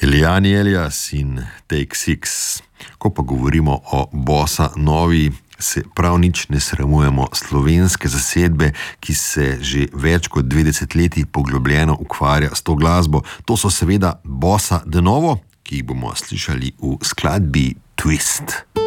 Eliani Elias in Take Six. Ko pa govorimo o bossa novi, se prav nič ne sramujemo slovenske zasedbe, ki se že več kot 20 leti poglobljeno ukvarja s to glasbo. To so seveda Bossa de Novo, ki jih bomo slišali v skladbi Twist.